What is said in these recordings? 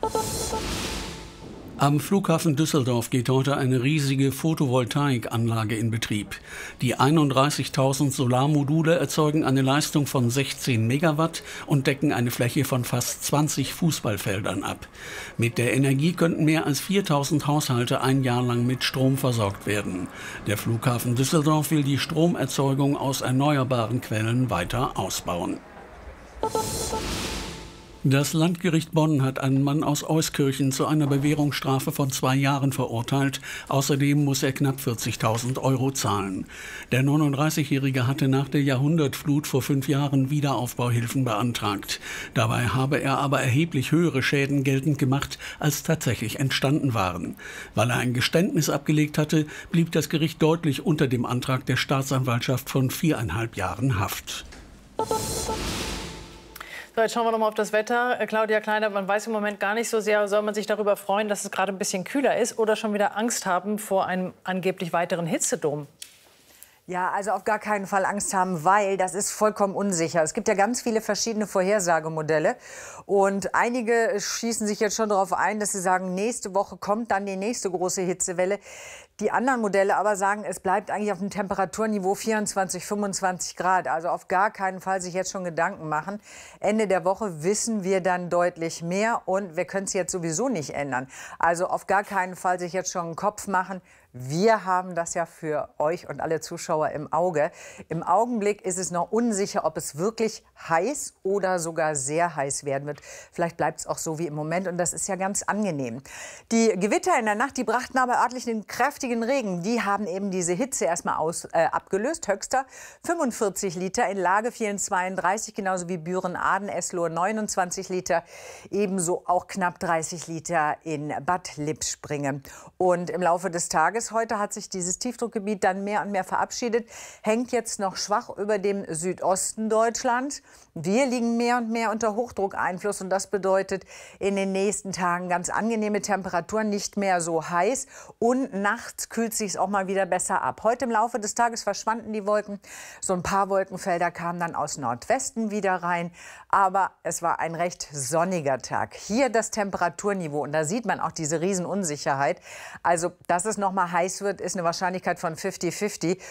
Am Flughafen Düsseldorf geht heute eine riesige Photovoltaikanlage in Betrieb. Die 31.000 Solarmodule erzeugen eine Leistung von 16 Megawatt und decken eine Fläche von fast 20 Fußballfeldern ab. Mit der Energie könnten mehr als 4.000 Haushalte ein Jahr lang mit Strom versorgt werden. Der Flughafen Düsseldorf will die Stromerzeugung aus erneuerbaren Quellen weiter ausbauen. Das Landgericht Bonn hat einen Mann aus Euskirchen zu einer Bewährungsstrafe von 2 Jahren verurteilt. Außerdem muss er knapp 40.000 € zahlen. Der 39-Jährige hatte nach der Jahrhundertflut vor 5 Jahren Wiederaufbauhilfen beantragt. Dabei habe er aber erheblich höhere Schäden geltend gemacht, als tatsächlich entstanden waren. Weil er ein Geständnis abgelegt hatte, blieb das Gericht deutlich unter dem Antrag der Staatsanwaltschaft von 4,5 Jahren Haft. So, jetzt schauen wir noch mal auf das Wetter. Claudia Kleiner, man weiß im Moment gar nicht so sehr, soll man sich darüber freuen, dass es gerade ein bisschen kühler ist oder schon wieder Angst haben vor einem angeblich weiteren Hitzedom? Ja, also auf gar keinen Fall Angst haben, weil das ist vollkommen unsicher. Es gibt ja ganz viele verschiedene Vorhersagemodelle und einige schießen sich jetzt schon darauf ein, dass sie sagen, nächste Woche kommt dann die nächste große Hitzewelle. Die anderen Modelle aber sagen, es bleibt eigentlich auf dem Temperaturniveau 24, 25 Grad. Also auf gar keinen Fall sich jetzt schon Gedanken machen. Ende der Woche wissen wir dann deutlich mehr und wir können es jetzt sowieso nicht ändern. Also auf gar keinen Fall sich jetzt schon einen Kopf machen. Wir haben das ja für euch und alle Zuschauer im Auge. Im Augenblick ist es noch unsicher, ob es wirklich heiß oder sogar sehr heiß werden wird. Vielleicht bleibt es auch so wie im Moment und das ist ja ganz angenehm. Die Gewitter in der Nacht, die brachten aber örtlich einen kräftigen Regen. Die haben eben diese Hitze erstmal abgelöst. Höchster 45 Liter, in Lagefehlen 32, genauso wie Büren-Aden, Eslohe 29 Liter. Ebenso auch knapp 30 Liter in Bad Lippspringe. Und im Laufe des Tages heute hat sich dieses Tiefdruckgebiet dann mehr und mehr verabschiedet, hängt jetzt noch schwach über dem Südosten Deutschlands. Wir liegen mehr und mehr unter Hochdruckeinfluss und das bedeutet in den nächsten Tagen ganz angenehme Temperaturen, nicht mehr so heiß und nachts kühlt sich auch mal wieder besser ab. Heute im Laufe des Tages verschwanden die Wolken, so ein paar Wolkenfelder kamen dann aus Nordwesten wieder rein, aber es war ein recht sonniger Tag. Hier das Temperaturniveau und da sieht man auch diese Riesenunsicherheit, also dass es noch mal heiß wird, ist eine Wahrscheinlichkeit von 50-50,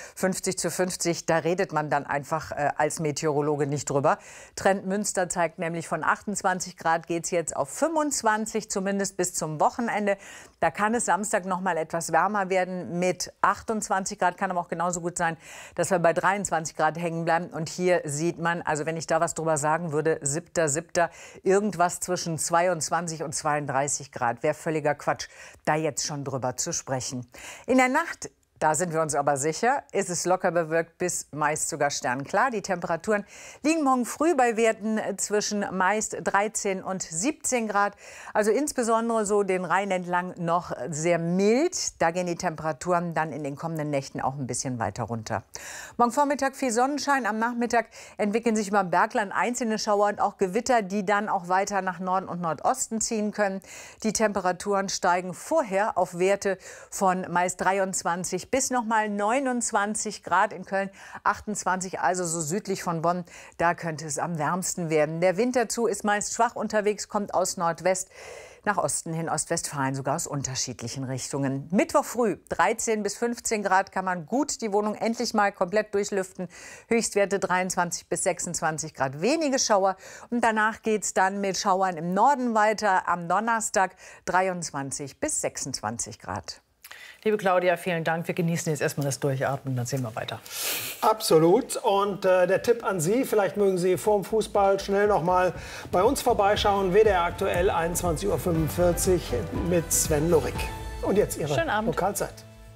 50-50. Da redet man dann einfach als Meteorologe nicht drüber. Trend Münster zeigt nämlich, von 28 Grad geht es jetzt auf 25, zumindest bis zum Wochenende. Da kann es Samstag noch mal etwas wärmer werden mit 28 Grad. Kann aber auch genauso gut sein, dass wir bei 23 Grad hängen bleiben. Und hier sieht man, also wenn ich da was drüber sagen würde, 7.7. irgendwas zwischen 22 und 32 Grad. Wäre völliger Quatsch, da jetzt schon drüber zu sprechen. In der Nacht, da sind wir uns aber sicher, ist es locker bewölkt bis meist sogar sternklar. Die Temperaturen liegen morgen früh bei Werten zwischen meist 13 und 17 Grad. Also insbesondere so den Rhein entlang noch sehr mild. Da gehen die Temperaturen dann in den kommenden Nächten auch ein bisschen weiter runter. Morgen Vormittag viel Sonnenschein. Am Nachmittag entwickeln sich über dem Bergland einzelne Schauer und auch Gewitter, die dann auch weiter nach Norden und Nordosten ziehen können. Die Temperaturen steigen vorher auf Werte von meist 23 bis noch mal 29 Grad, in Köln 28, also so südlich von Bonn. Da könnte es am wärmsten werden. Der Wind dazu ist meist schwach unterwegs, kommt aus Nordwest nach Osten hin, Ostwestfalen, sogar aus unterschiedlichen Richtungen. Mittwoch früh 13 bis 15 Grad kann man gut die Wohnung endlich mal komplett durchlüften. Höchstwerte 23 bis 26 Grad, wenige Schauer. Und danach geht es dann mit Schauern im Norden weiter. Am Donnerstag 23 bis 26 Grad. Liebe Claudia, vielen Dank. Wir genießen jetzt erstmal das Durchatmen, dann sehen wir weiter. Absolut. Und der Tipp an Sie, vielleicht mögen Sie vor dem Fußball schnell noch mal bei uns vorbeischauen. WDR aktuell 21:45 Uhr mit Sven Lorik. Und jetzt Ihre Lokalzeit.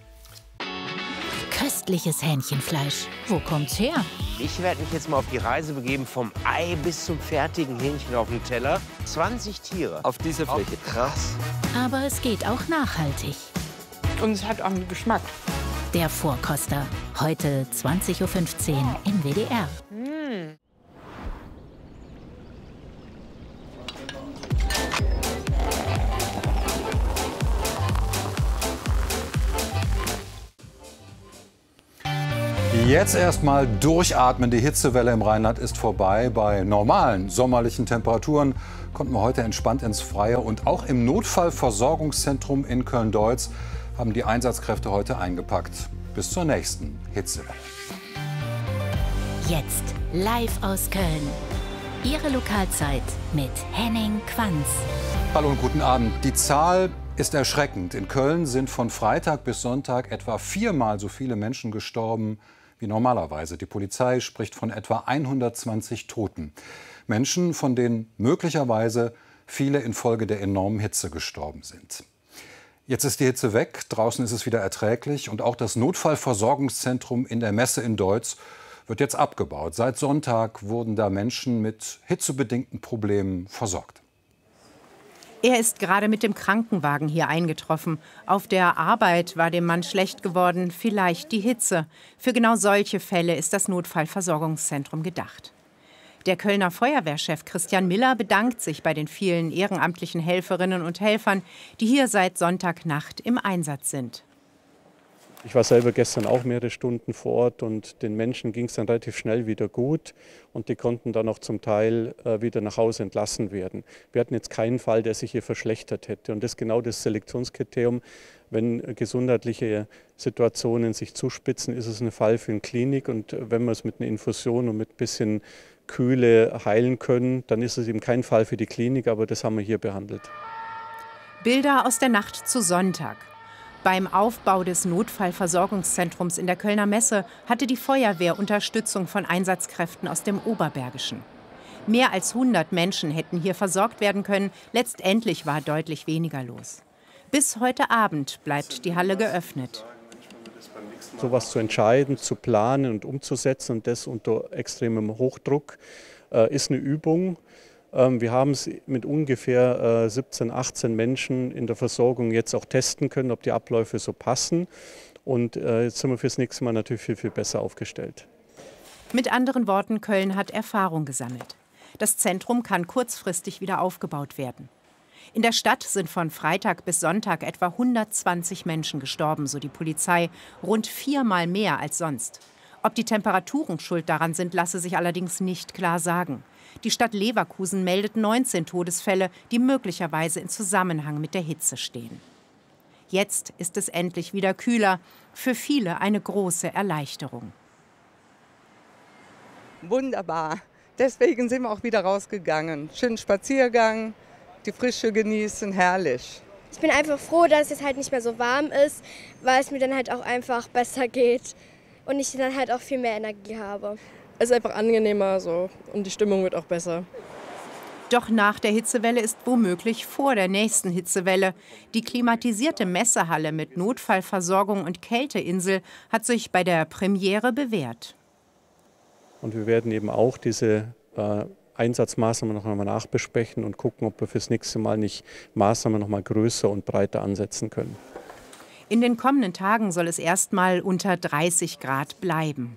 Köstliches Hähnchenfleisch. Wo kommt's her? Ich werde mich jetzt mal auf die Reise begeben, vom Ei bis zum fertigen Hähnchen auf dem Teller. 20 Tiere. Auf dieser Fläche. Krass. Aber es geht auch nachhaltig. Und es hat auch einen Geschmack. Der Vorkoster. Heute 20:15 Uhr im WDR. Jetzt erstmal durchatmen. Die Hitzewelle im Rheinland ist vorbei. Bei normalen sommerlichen Temperaturen konnten wir heute entspannt ins Freie. Und auch im Notfallversorgungszentrum in Köln-Deutz haben die Einsatzkräfte heute eingepackt. Bis zur nächsten Hitzewelle. Jetzt live aus Köln. Ihre Lokalzeit mit Henning Quanz. Hallo und guten Abend. Die Zahl ist erschreckend. In Köln sind von Freitag bis Sonntag etwa 4-mal so viele Menschen gestorben wie normalerweise. Die Polizei spricht von etwa 120 Toten. Menschen, von denen möglicherweise viele infolge der enormen Hitze gestorben sind. Jetzt ist die Hitze weg, draußen ist es wieder erträglich und auch das Notfallversorgungszentrum in der Messe in Deutz wird jetzt abgebaut. Seit Sonntag wurden da Menschen mit hitzebedingten Problemen versorgt. Er ist gerade mit dem Krankenwagen hier eingetroffen. Auf der Arbeit war dem Mann schlecht geworden, vielleicht die Hitze. Für genau solche Fälle ist das Notfallversorgungszentrum gedacht. Der Kölner Feuerwehrchef Christian Miller bedankt sich bei den vielen ehrenamtlichen Helferinnen und Helfern, die hier seit Sonntagnacht im Einsatz sind. Ich war selber gestern auch mehrere Stunden vor Ort und den Menschen ging es dann relativ schnell wieder gut und die konnten dann auch zum Teil wieder nach Hause entlassen werden. Wir hatten jetzt keinen Fall, der sich hier verschlechtert hätte und das ist genau das Selektionskriterium. Wenn gesundheitliche Situationen sich zuspitzen, ist es ein Fall für eine Klinik und wenn wir es mit einer Infusion und mit ein bisschen Kühle heilen können, dann ist es eben kein Fall für die Klinik, aber das haben wir hier behandelt. Bilder aus der Nacht zu Sonntag. Beim Aufbau des Notfallversorgungszentrums in der Kölner Messe hatte die Feuerwehr Unterstützung von Einsatzkräften aus dem Oberbergischen. Mehr als 100 Menschen hätten hier versorgt werden können. Letztendlich war deutlich weniger los. Bis heute Abend bleibt die Halle geöffnet. Sowas zu entscheiden, zu planen und umzusetzen und das unter extremem Hochdruck ist eine Übung. Wir haben es mit ungefähr 17, 18 Menschen in der Versorgung jetzt auch testen können, ob die Abläufe so passen. Und jetzt sind wir fürs nächste Mal natürlich viel, viel besser aufgestellt. Mit anderen Worten, Köln hat Erfahrung gesammelt. Das Zentrum kann kurzfristig wieder aufgebaut werden. In der Stadt sind von Freitag bis Sonntag etwa 120 Menschen gestorben, so die Polizei, rund 4-mal mehr als sonst. Ob die Temperaturen schuld daran sind, lasse sich allerdings nicht klar sagen. Die Stadt Leverkusen meldet 19 Todesfälle, die möglicherweise in Zusammenhang mit der Hitze stehen. Jetzt ist es endlich wieder kühler. Für viele eine große Erleichterung. Wunderbar. Deswegen sind wir auch wieder rausgegangen. Schönen Spaziergang, die Frische genießen, herrlich. Ich bin einfach froh, dass es halt nicht mehr so warm ist, weil es mir dann halt auch einfach besser geht und ich dann halt auch viel mehr Energie habe. Es ist einfach angenehmer so und die Stimmung wird auch besser. Doch nach der Hitzewelle ist womöglich vor der nächsten Hitzewelle. Die klimatisierte Messehalle mit Notfallversorgung und Kälteinsel hat sich bei der Premiere bewährt. Und wir werden eben auch diese Einsatzmaßnahmen noch einmal nachbesprechen und gucken, ob wir fürs nächste Mal nicht Maßnahmen noch mal größer und breiter ansetzen können. In den kommenden Tagen soll es erstmal unter 30 Grad bleiben.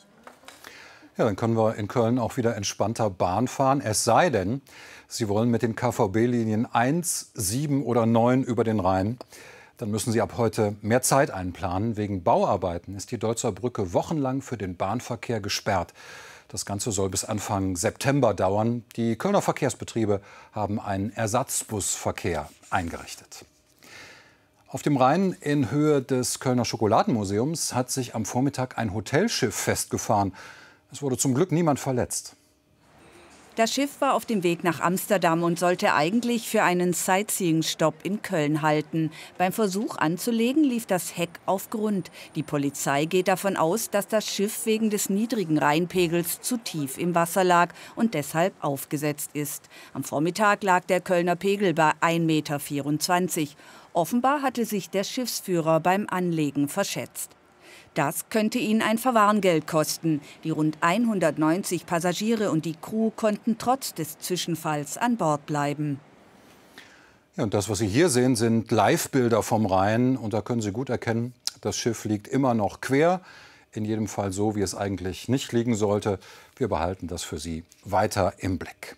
Ja, dann können wir in Köln auch wieder entspannter Bahn fahren. Es sei denn, Sie wollen mit den KVB-Linien 1, 7 oder 9 über den Rhein. Dann müssen Sie ab heute mehr Zeit einplanen. Wegen Bauarbeiten ist die Deutzer Brücke wochenlang für den Bahnverkehr gesperrt. Das Ganze soll bis Anfang September dauern. Die Kölner Verkehrsbetriebe haben einen Ersatzbusverkehr eingerichtet. Auf dem Rhein in Höhe des Kölner Schokoladenmuseums hat sich am Vormittag ein Hotelschiff festgefahren. Es wurde zum Glück niemand verletzt. Das Schiff war auf dem Weg nach Amsterdam und sollte eigentlich für einen Sightseeing-Stopp in Köln halten. Beim Versuch anzulegen, lief das Heck auf Grund. Die Polizei geht davon aus, dass das Schiff wegen des niedrigen Rheinpegels zu tief im Wasser lag und deshalb aufgesetzt ist. Am Vormittag lag der Kölner Pegel bei 1,24 Meter. Offenbar hatte sich der Schiffsführer beim Anlegen verschätzt. Das könnte ihn ein Verwarngeld kosten. Die rund 190 Passagiere und die Crew konnten trotz des Zwischenfalls an Bord bleiben. Ja, und das, was Sie hier sehen, sind Live-Bilder vom Rhein. Und da können Sie gut erkennen, das Schiff liegt immer noch quer. In jedem Fall so, wie es eigentlich nicht liegen sollte. Wir behalten das für Sie weiter im Blick.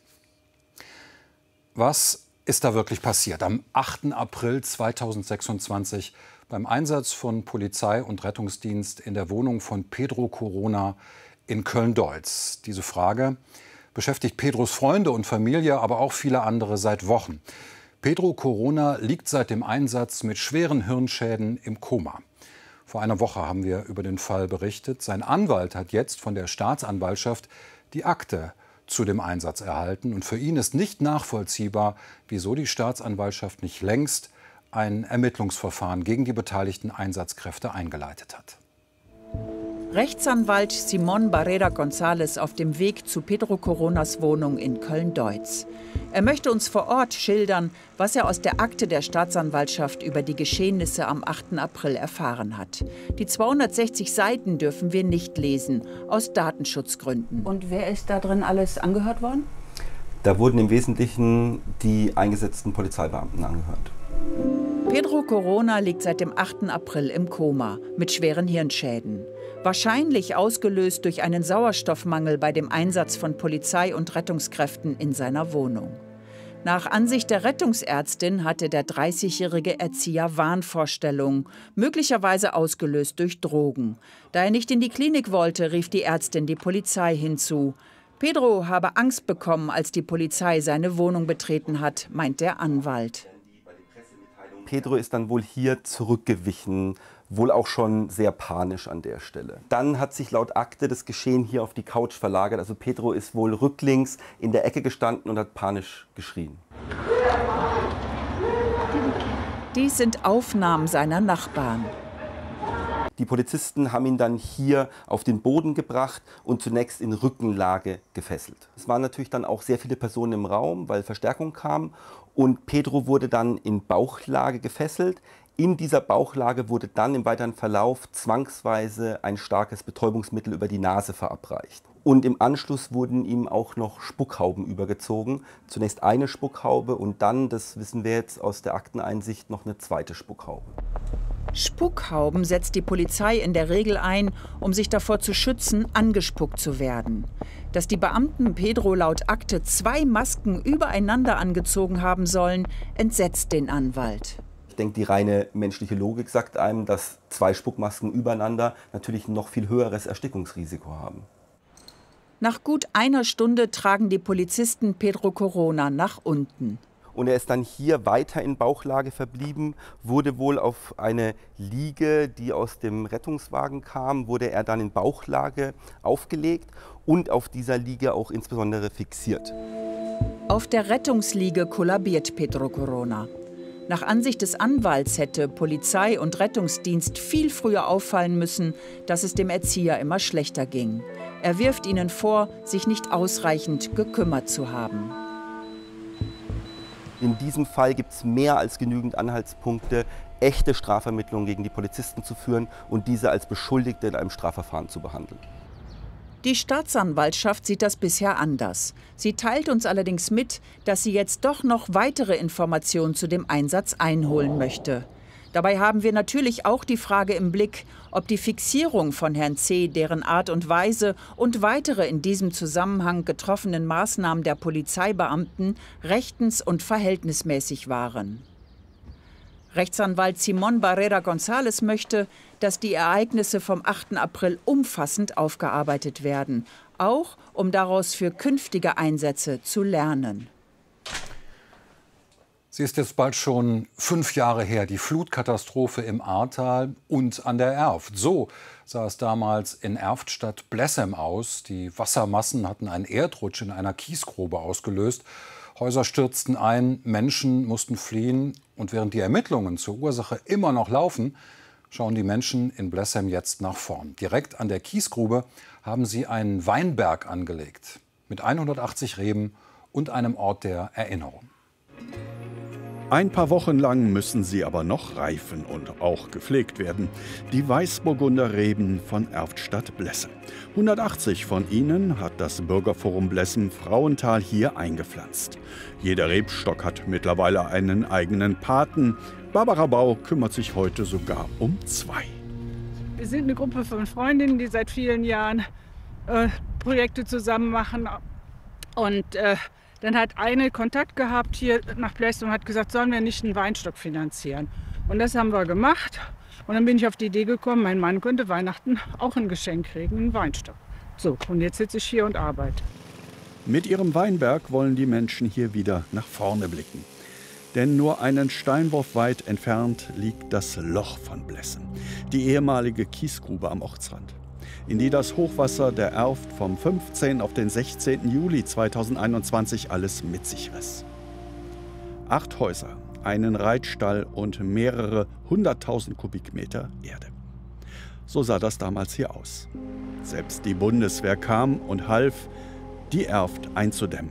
Was ist da wirklich passiert? Am 8. April 2026 beim Einsatz von Polizei und Rettungsdienst in der Wohnung von Pedro Corona in Köln-Deutz. Diese Frage beschäftigt Pedros Freunde und Familie, aber auch viele andere seit Wochen. Pedro Corona liegt seit dem Einsatz mit schweren Hirnschäden im Koma. Vor einer Woche haben wir über den Fall berichtet. Sein Anwalt hat jetzt von der Staatsanwaltschaft die Akte zu dem Einsatz erhalten. Und für ihn ist nicht nachvollziehbar, wieso die Staatsanwaltschaft nicht längst ein Ermittlungsverfahren gegen die beteiligten Einsatzkräfte eingeleitet hat. Rechtsanwalt Simón Barrera González auf dem Weg zu Pedro Coronas Wohnung in Köln-Deutz. Er möchte uns vor Ort schildern, was er aus der Akte der Staatsanwaltschaft über die Geschehnisse am 8. April erfahren hat. Die 260 Seiten dürfen wir nicht lesen, aus Datenschutzgründen. Und wer ist da drin alles angehört worden? Da wurden im Wesentlichen die eingesetzten Polizeibeamten angehört. Pedro Corona liegt seit dem 8. April im Koma mit schweren Hirnschäden. Wahrscheinlich ausgelöst durch einen Sauerstoffmangel bei dem Einsatz von Polizei und Rettungskräften in seiner Wohnung. Nach Ansicht der Rettungsärztin hatte der 30-jährige Erzieher Wahnvorstellungen, möglicherweise ausgelöst durch Drogen. Da er nicht in die Klinik wollte, rief die Ärztin die Polizei hinzu. Pedro habe Angst bekommen, als die Polizei seine Wohnung betreten hat, meint der Anwalt. Pedro ist dann wohl hier zurückgewichen, wohl auch schon sehr panisch an der Stelle. Dann hat sich laut Akte das Geschehen hier auf die Couch verlagert. Also Pedro ist wohl rücklings in der Ecke gestanden und hat panisch geschrien. Dies sind Aufnahmen seiner Nachbarn. Die Polizisten haben ihn dann hier auf den Boden gebracht und zunächst in Rückenlage gefesselt. Es waren natürlich dann auch sehr viele Personen im Raum, weil Verstärkung kam. Und Pedro wurde dann in Bauchlage gefesselt. In dieser Bauchlage wurde dann im weiteren Verlauf zwangsweise ein starkes Betäubungsmittel über die Nase verabreicht. Und im Anschluss wurden ihm auch noch Spuckhauben übergezogen. Zunächst eine Spuckhaube und dann, das wissen wir jetzt aus der Akteneinsicht, noch eine zweite Spuckhaube. Spuckhauben setzt die Polizei in der Regel ein, um sich davor zu schützen, angespuckt zu werden. Dass die Beamten Pedro laut Akte 2 Masken übereinander angezogen haben sollen, entsetzt den Anwalt. Ich denke, die reine menschliche Logik sagt einem, dass 2 Spuckmasken übereinander natürlich ein noch viel höheres Erstickungsrisiko haben. Nach gut einer Stunde tragen die Polizisten Pedro Corona nach unten. Und er ist dann hier weiter in Bauchlage verblieben, wurde wohl auf eine Liege, die aus dem Rettungswagen kam, wurde er dann in Bauchlage aufgelegt und auf dieser Liege auch insbesondere fixiert. Auf der Rettungsliege kollabiert Pedro Corona. Nach Ansicht des Anwalts hätte Polizei und Rettungsdienst viel früher auffallen müssen, dass es dem Erzieher immer schlechter ging. Er wirft ihnen vor, sich nicht ausreichend gekümmert zu haben. In diesem Fall gibt es mehr als genügend Anhaltspunkte, echte Strafvermittlungen gegen die Polizisten zu führen und diese als Beschuldigte in einem Strafverfahren zu behandeln. Die Staatsanwaltschaft sieht das bisher anders. Sie teilt uns allerdings mit, dass sie jetzt doch noch weitere Informationen zu dem Einsatz einholen möchte. Dabei haben wir natürlich auch die Frage im Blick, ob die Fixierung von Herrn C., deren Art und Weise und weitere in diesem Zusammenhang getroffenen Maßnahmen der Polizeibeamten rechtens und verhältnismäßig waren. Rechtsanwalt Simón Barrera González möchte, dass die Ereignisse vom 8. April umfassend aufgearbeitet werden, auch um daraus für künftige Einsätze zu lernen. Sie ist jetzt bald schon 5 Jahre her, die Flutkatastrophe im Ahrtal und an der Erft. So sah es damals in Erftstadt Blessem aus. Die Wassermassen hatten einen Erdrutsch in einer Kiesgrube ausgelöst. Häuser stürzten ein, Menschen mussten fliehen. Und während die Ermittlungen zur Ursache immer noch laufen, schauen die Menschen in Blessem jetzt nach vorn. Direkt an der Kiesgrube haben sie einen Weinberg angelegt mit 180 Reben und einem Ort der Erinnerung. Ein paar Wochen lang müssen sie aber noch reifen und auch gepflegt werden. Die Weißburgunder Reben von Erftstadt Blessem. 180 von ihnen hat das Bürgerforum Blessem Frauenthal hier eingepflanzt. Jeder Rebstock hat mittlerweile einen eigenen Paten. Barbara Bau kümmert sich heute sogar um 2. Wir sind eine Gruppe von Freundinnen, die seit vielen Jahren Projekte zusammen machen. Und dann hat eine Kontakt gehabt hier nach Blessem und hat gesagt, sollen wir nicht einen Weinstock finanzieren? Und das haben wir gemacht. Und dann bin ich auf die Idee gekommen, mein Mann könnte Weihnachten auch ein Geschenk kriegen, einen Weinstock. So, und jetzt sitze ich hier und arbeite. Mit ihrem Weinberg wollen die Menschen hier wieder nach vorne blicken. Denn nur einen Steinwurf weit entfernt liegt das Loch von Blessen, die ehemalige Kiesgrube am Ortsrand, in die das Hochwasser der Erft vom 15. auf den 16. Juli 2021 alles mit sich riss. 8 Häuser, einen Reitstall und mehrere 100.000 Kubikmeter Erde. So sah das damals hier aus. Selbst die Bundeswehr kam und half, die Erft einzudämmen.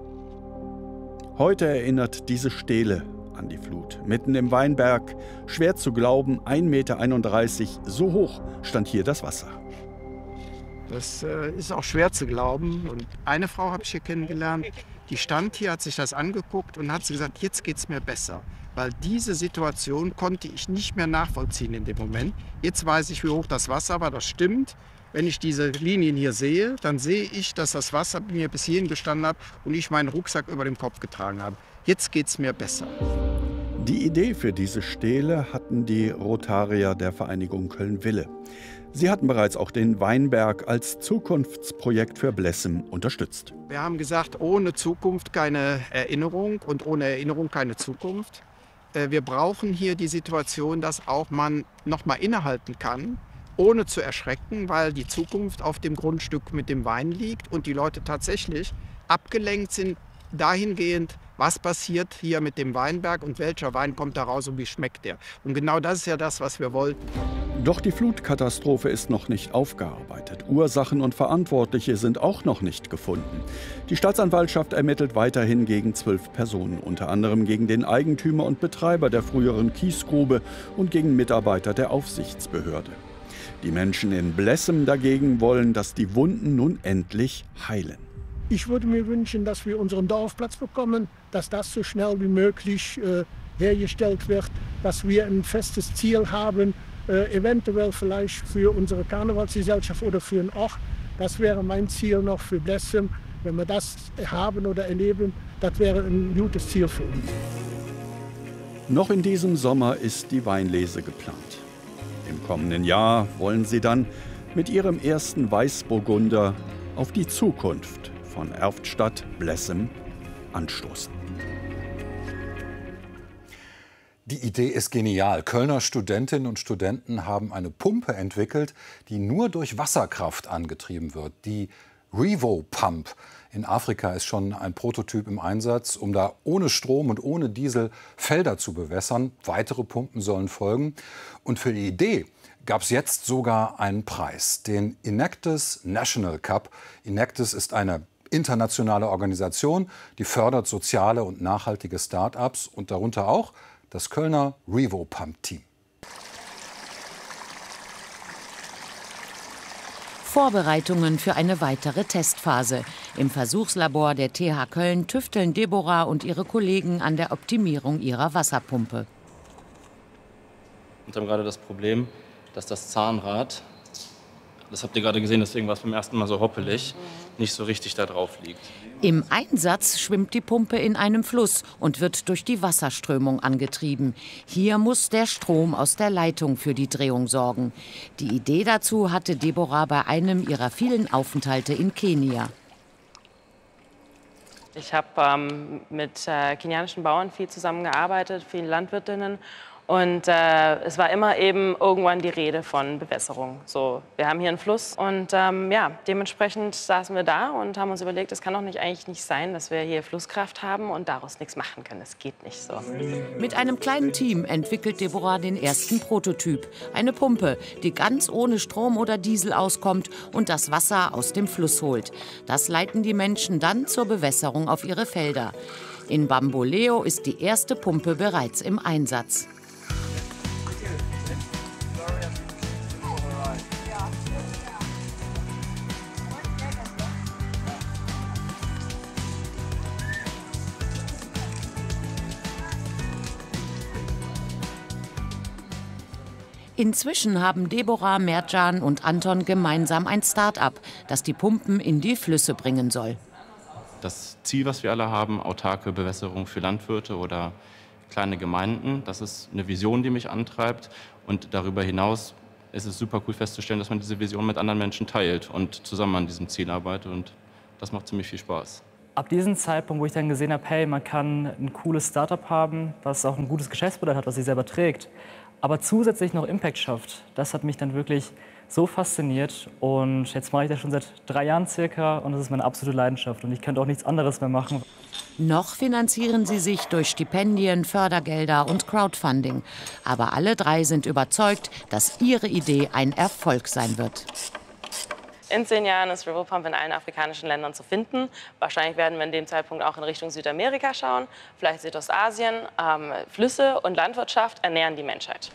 Heute erinnert diese Stele an die Flut. Mitten im Weinberg, schwer zu glauben, 1,31 Meter, so hoch stand hier das Wasser. Das ist auch schwer zu glauben. Und eine Frau habe ich hier kennengelernt, die stand hier, hat sich das angeguckt und hat gesagt, jetzt geht es mir besser. Weil diese Situation konnte ich nicht mehr nachvollziehen in dem Moment. Jetzt weiß ich, wie hoch das Wasser war, das stimmt. Wenn ich diese Linien hier sehe, dann sehe ich, dass das Wasser mir bis hierhin gestanden hat und ich meinen Rucksack über dem Kopf getragen habe. Jetzt geht es mir besser. Die Idee für diese Stele hatten die Rotarier der Vereinigung Köln-Wille. Sie hatten bereits auch den Weinberg als Zukunftsprojekt für Blessem unterstützt. Wir haben gesagt, ohne Zukunft keine Erinnerung und ohne Erinnerung keine Zukunft. Wir brauchen hier die Situation, dass auch man noch mal innehalten kann, ohne zu erschrecken, weil die Zukunft auf dem Grundstück mit dem Wein liegt und die Leute tatsächlich abgelenkt sind dahingehend, was passiert hier mit dem Weinberg und welcher Wein kommt da raus und wie schmeckt der. Und genau das ist ja das, was wir wollten. Doch die Flutkatastrophe ist noch nicht aufgearbeitet. Ursachen und Verantwortliche sind auch noch nicht gefunden. Die Staatsanwaltschaft ermittelt weiterhin gegen 12 Personen, unter anderem gegen den Eigentümer und Betreiber der früheren Kiesgrube und gegen Mitarbeiter der Aufsichtsbehörde. Die Menschen in Blessem dagegen wollen, dass die Wunden nun endlich heilen. Ich würde mir wünschen, dass wir unseren Dorfplatz bekommen, dass das so schnell wie möglich hergestellt wird, dass wir ein festes Ziel haben, eventuell vielleicht für unsere Karnevalsgesellschaft oder für einen Ort. Das wäre mein Ziel noch für Blessem. Wenn wir das haben oder erleben, das wäre ein gutes Ziel für uns. Noch in diesem Sommer ist die Weinlese geplant. Im kommenden Jahr wollen sie dann mit ihrem ersten Weißburgunder auf die Zukunft von Erftstadt Blessem anstoßen. Die Idee ist genial. Kölner Studentinnen und Studenten haben eine Pumpe entwickelt, die nur durch Wasserkraft angetrieben wird. Die Revo Pump. In Afrika ist schon ein Prototyp im Einsatz, um da ohne Strom und ohne Diesel Felder zu bewässern. Weitere Pumpen sollen folgen. Und für die Idee gab es jetzt sogar einen Preis, den Enactus National Cup. Enactus ist eine internationale Organisation, die fördert soziale und nachhaltige Start-ups und darunter auch das Kölner Revo Pump Team. Vorbereitungen für eine weitere Testphase. Im Versuchslabor der TH Köln tüfteln Deborah und ihre Kollegen an der Optimierung ihrer Wasserpumpe. Wir haben gerade das Problem, dass das Zahnrad, das habt ihr gerade gesehen, deswegen war es beim ersten Mal so hoppelig, nicht so richtig da drauf liegt. Im Einsatz schwimmt die Pumpe in einem Fluss und wird durch die Wasserströmung angetrieben. Hier muss der Strom aus der Leitung für die Drehung sorgen. Die Idee dazu hatte Deborah bei einem ihrer vielen Aufenthalte in Kenia. Ich habe mit kenianischen Bauern viel zusammengearbeitet, vielen Landwirtinnen. Und es war immer eben irgendwann die Rede von Bewässerung. So, wir haben hier einen Fluss und ja, dementsprechend saßen wir da und haben uns überlegt, es kann doch eigentlich nicht sein, dass wir hier Flusskraft haben und daraus nichts machen können. Das geht nicht so. Mit einem kleinen Team entwickelt Deborah den ersten Prototyp. Eine Pumpe, die ganz ohne Strom oder Diesel auskommt und das Wasser aus dem Fluss holt. Das leiten die Menschen dann zur Bewässerung auf ihre Felder. In Bamboleo ist die erste Pumpe bereits im Einsatz. Inzwischen haben Deborah, Mercan und Anton gemeinsam ein Start-up, das die Pumpen in die Flüsse bringen soll. Das Ziel, was wir alle haben, autarke Bewässerung für Landwirte oder kleine Gemeinden, das ist eine Vision, die mich antreibt. Und darüber hinaus ist es super cool festzustellen, dass man diese Vision mit anderen Menschen teilt und zusammen an diesem Ziel arbeitet. Und Das macht ziemlich viel Spaß. Ab diesem Zeitpunkt, wo ich dann gesehen habe, hey, man kann ein cooles Startup haben, was auch ein gutes Geschäftsmodell hat, was sich selber trägt, aber zusätzlich noch Impact schafft, das hat mich dann wirklich so fasziniert. Und jetzt mache ich das schon seit 3 Jahren circa und das ist meine absolute Leidenschaft. Und ich könnte auch nichts anderes mehr machen. Noch finanzieren sie sich durch Stipendien, Fördergelder und Crowdfunding. Aber alle 3 sind überzeugt, dass ihre Idee ein Erfolg sein wird. In 10 Jahren ist Riverpump in allen afrikanischen Ländern zu finden. Wahrscheinlich werden wir in dem Zeitpunkt auch in Richtung Südamerika schauen, vielleicht Südostasien. Flüsse und Landwirtschaft ernähren die Menschheit.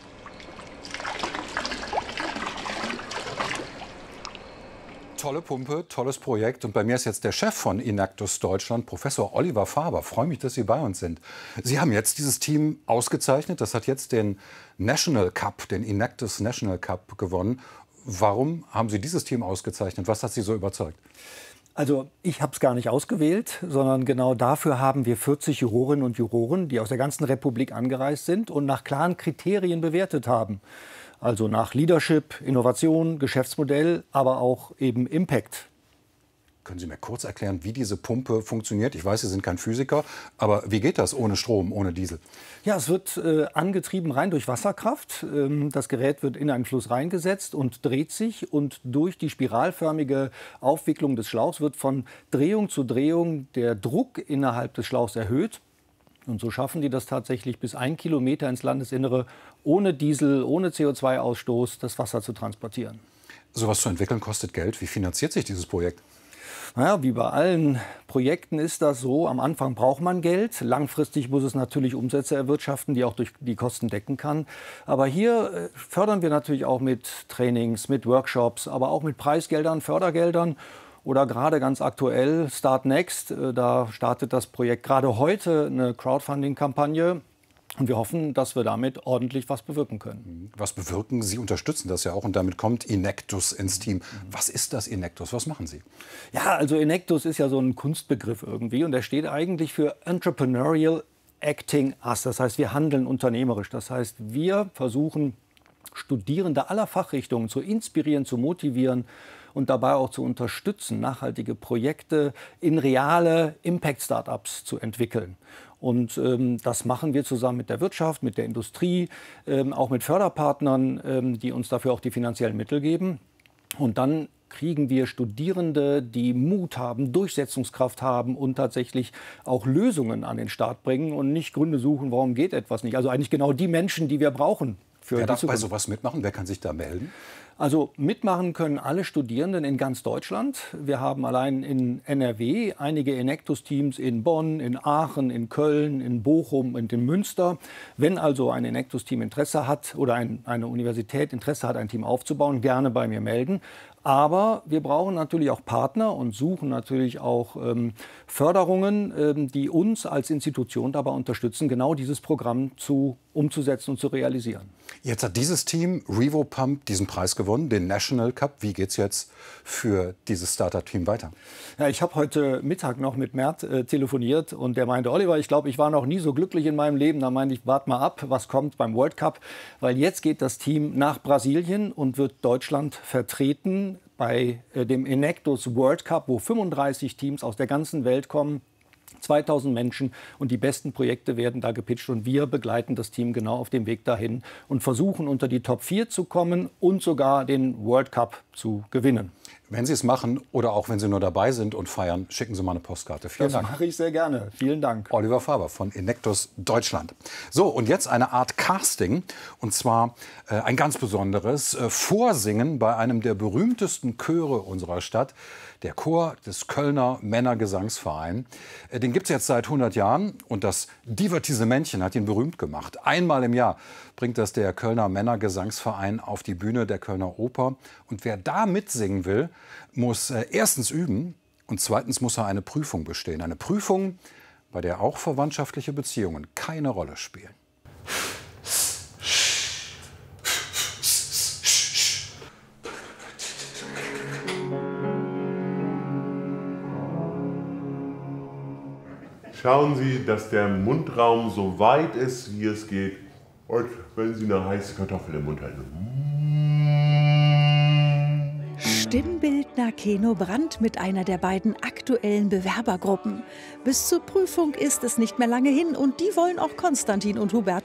Tolle Pumpe, tolles Projekt. Und bei mir ist jetzt der Chef von Enactus Deutschland, Professor Oliver Faber. Ich freue mich, dass Sie bei uns sind. Sie haben jetzt dieses Team ausgezeichnet. Das hat jetzt den National Cup, den Enactus National Cup gewonnen. Warum haben Sie dieses Team ausgezeichnet? Was hat Sie so überzeugt? Also ich habe es gar nicht ausgewählt, sondern genau dafür haben wir 40 Jurorinnen und Juroren, die aus der ganzen Republik angereist sind und nach klaren Kriterien bewertet haben. Also nach Leadership, Innovation, Geschäftsmodell, aber auch eben Impact. Können Sie mir kurz erklären, wie diese Pumpe funktioniert? Ich weiß, Sie sind kein Physiker, aber wie geht das ohne Strom, ohne Diesel? Ja, es wird angetrieben rein durch Wasserkraft. Das Gerät wird in einen Fluss reingesetzt und dreht sich. Und durch die spiralförmige Aufwicklung des Schlauchs wird von Drehung zu Drehung der Druck innerhalb des Schlauchs erhöht. Und so schaffen die das tatsächlich bis 1 Kilometer ins Landesinnere ohne Diesel, ohne CO2-Ausstoß das Wasser zu transportieren. Sowas zu entwickeln kostet Geld. Wie finanziert sich dieses Projekt? Naja, wie bei allen Projekten ist das so. Am Anfang braucht man Geld. Langfristig muss es natürlich Umsätze erwirtschaften, die auch durch die Kosten decken kann. Aber hier fördern wir natürlich auch mit Trainings, mit Workshops, aber auch mit Preisgeldern, Fördergeldern. Oder gerade ganz aktuell Start Next. Da startet das Projekt gerade heute eine Crowdfunding-Kampagne. Und wir hoffen, dass wir damit ordentlich was bewirken können. Was bewirken? Sie unterstützen das ja auch und damit kommt Enactus ins Team. Was ist das Enactus? Was machen Sie? Ja, also Enactus ist ja so ein Kunstbegriff irgendwie und der steht eigentlich für Entrepreneurial Acting Us. Das heißt, wir handeln unternehmerisch. Das heißt, wir versuchen, Studierende aller Fachrichtungen zu inspirieren, zu motivieren und dabei auch zu unterstützen, nachhaltige Projekte in reale Impact-Startups zu entwickeln. Und das machen wir zusammen mit der Wirtschaft, mit der Industrie, auch mit Förderpartnern, die uns dafür auch die finanziellen Mittel geben. Und dann kriegen wir Studierende, die Mut haben, Durchsetzungskraft haben und tatsächlich auch Lösungen an den Start bringen und nicht Gründe suchen, warum geht etwas nicht. Also eigentlich genau die Menschen, die wir brauchen. Wer darf bei sowas mitmachen? Wer kann sich da melden? Also mitmachen können alle Studierenden in ganz Deutschland. Wir haben allein in NRW einige Enactus-Teams in Bonn, in Aachen, in Köln, in Bochum und in Münster. Wenn also ein Enactus-Team Interesse hat oder eine Universität Interesse hat, ein Team aufzubauen, gerne bei mir melden. Aber wir brauchen natürlich auch Partner und suchen natürlich auch Förderungen, die uns als Institution dabei unterstützen, genau dieses Programm umzusetzen und zu realisieren. Jetzt hat dieses Team, Rivopump, diesen Preis gewonnen, den National Cup. Wie geht es jetzt für dieses Startup-Team weiter? Ja, ich habe heute Mittag noch mit Mert telefoniert und der meinte, Oliver, ich glaube, ich war noch nie so glücklich in meinem Leben. Da meinte ich, warte mal ab, was kommt beim World Cup. Weil jetzt geht das Team nach Brasilien und wird Deutschland vertreten bei dem Enactus World Cup, wo 35 Teams aus der ganzen Welt kommen. 2000 Menschen und die besten Projekte werden da gepitcht und wir begleiten das Team genau auf dem Weg dahin und versuchen unter die Top 4 zu kommen und sogar den World Cup zu gewinnen. Wenn Sie es machen oder auch wenn Sie nur dabei sind und feiern, schicken Sie mal eine Postkarte. Vielen Dank. Das mache ich sehr gerne. Vielen Dank. Oliver Faber von Enactus Deutschland. So, und jetzt eine Art Casting. Und zwar ein ganz besonderes Vorsingen bei einem der berühmtesten Chöre unserer Stadt. Der Chor des Kölner Männergesangsvereins. Den gibt es jetzt seit 100 Jahren. Und das Divertissementchen hat ihn berühmt gemacht. Einmal im Jahr bringt das der Kölner Männergesangsverein auf die Bühne der Kölner Oper. Und wer da mitsingen will, muss erstens üben und zweitens muss er eine Prüfung bestehen. Eine Prüfung, bei der auch verwandtschaftliche Beziehungen keine Rolle spielen. Schauen Sie, dass der Mundraum so weit ist, wie es geht. Und wenn Sie eine heiße Kartoffel im Mund halten. Stimmbild Redner Keno Brandt mit einer der beiden aktuellen Bewerbergruppen. Bis zur Prüfung ist es nicht mehr lange hin und die wollen auch Konstantin und Hubertus